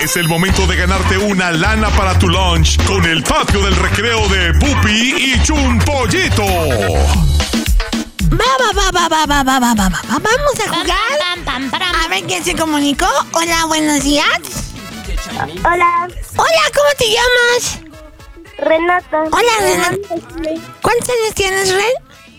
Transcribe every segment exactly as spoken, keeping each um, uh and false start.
Es el momento de ganarte una lana para tu lunch con el patio del recreo de Pupi y Chumpollito. Va, va, va, va, va, va, va, va, va, va. Vamos a jugar. A ver quién se comunicó. Hola, buenos días. Hola. Hola, ¿cómo te llamas? Renata. Hola, Renata. ¿Cuántos años tienes, Ren?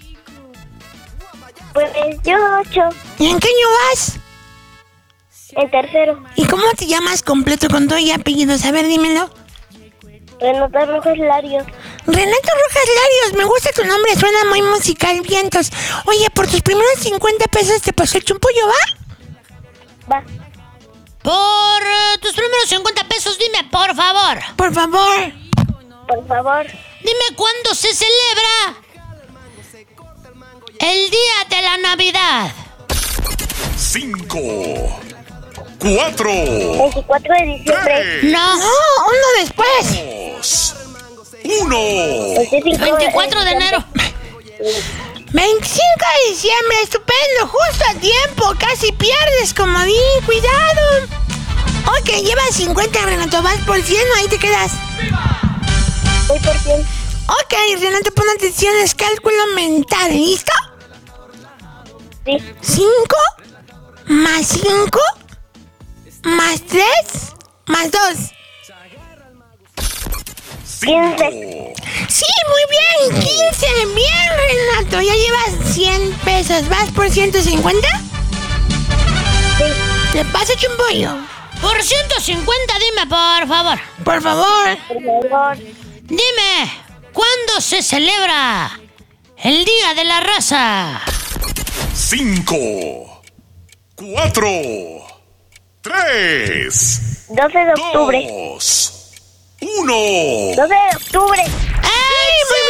Pues yo ocho. ¿Y en qué año vas? En tercero. ¿Y cómo te llamas completo con todo y apellidos? A ver, dímelo. Renata Rojas Larios. Renato Rojas Larios, me gusta tu nombre, suena muy musical, vientos. Oye, por tus primeros cincuenta pesos te pasó el chumpollo, ¿va? Va. Por uh, tus primeros cincuenta pesos, dime, por favor. Por favor. Por favor. Dime cuándo se celebra el día de la Navidad. Cinco. Cuatro. veinticuatro de diciembre. Tres. No. No, uno después. Dos. Uno. veinticuatro de enero. veinticinco de diciembre, estupendo, justo a tiempo, casi pierdes, comodín, cuidado. Ok, llevas cincuenta, Renato, vas por cien, ahí te quedas. Voy por cien. Ok, Renato, pon atención, es cálculo mental, ¿listo? Sí. cinco más cinco más tres más dos. quince. Sí, muy bien, quince, bien, Renato, ya llevas cien pesos, ¿vas por ciento cincuenta? Sí. ¿Te pasa, Chumpollo? Por ciento cincuenta, dime, por favor. Por favor. Por favor. Dime, ¿cuándo se celebra el Día de la Raza? Cinco. Cuatro. Tres. doce de octubre. Dos. Uno. doce de octubre. ¡Ay, muy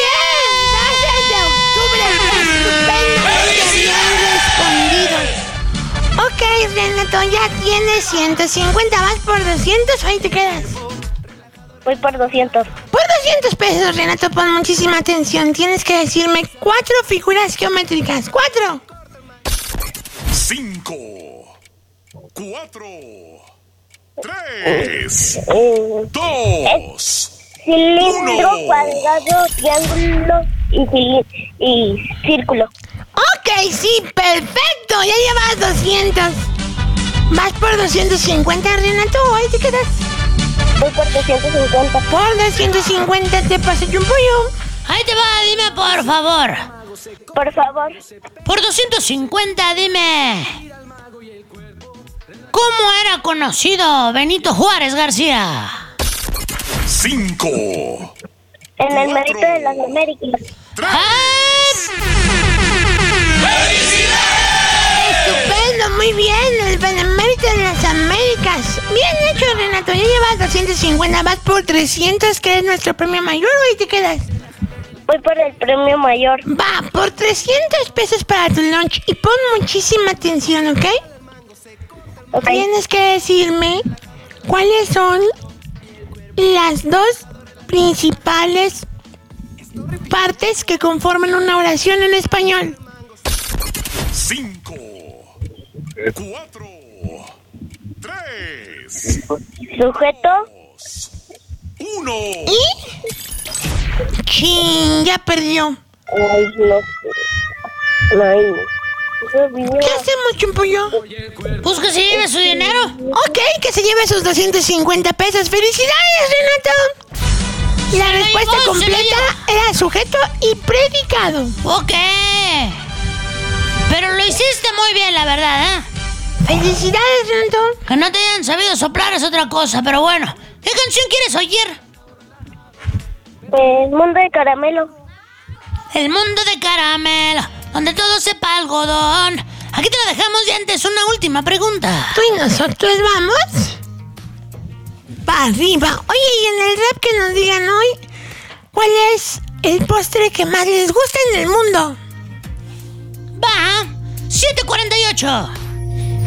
bien! doce de octubre, estupendo, bien respondido. Ok, Renato, ya tienes ciento cincuenta, vas por doscientos, ahí te quedas. Voy por doscientos. Por doscientos pesos, Renato, pon muchísima atención. Tienes que decirme cuatro figuras geométricas. ¡Cuatro! Cinco. Cuatro. Tres. Dos. Cilindro, Uno. cuadrado, triángulo y, cili- y círculo. Ok, sí, perfecto, ya llevas doscientos. ¿Vas por doscientos cincuenta, Renato, o ahí te quedas? Voy por doscientos cincuenta. Por doscientos cincuenta te pasa un pollo. Ahí te va, dime, por favor. Por favor. Por doscientos cincuenta, dime, ¿cómo era conocido Benito Juárez García? Cinco. En el mérito de las Américas. Estupendo, muy bien, el benemérito de las Américas. Bien hecho, Renato, ya llevas doscientos cincuenta, vas por trescientos, que es nuestro premio mayor, o ahí te quedas. Voy por el premio mayor. Va, por trescientos pesos para tu lunch, y pon muchísima atención, ¿ok? Ok. Tienes que decirme cuáles son las dos principales partes que conforman una oración en español. Cinco. Cuatro. Tres. Sujeto. Dos. Uno. ¿Y? Chin, ya perdió. Ay, no. Ay, no. ¿Qué hacemos, Chumpollo? Pues que se lleve su dinero. Ok, que se lleve sus doscientos cincuenta pesos. ¡Felicidades, Renato! La Se lo respuesta llevó, se lo completa era sujeto y predicado. Ok. Pero lo hiciste muy bien, la verdad, ¿eh? ¡Felicidades, Renato! Que no te hayan sabido soplar es otra cosa, pero bueno. ¿Qué canción quieres oír? Pues Mundo de Caramelo. El mundo de caramelo, donde todo sepa algodón. Aquí te lo dejamos y antes una última pregunta. ¿Tú y nosotros vamos? ¡Para arriba! Oye, y en el rap que nos digan hoy, ¿cuál es el postre que más les gusta en el mundo? Va, siete cuarenta y ocho.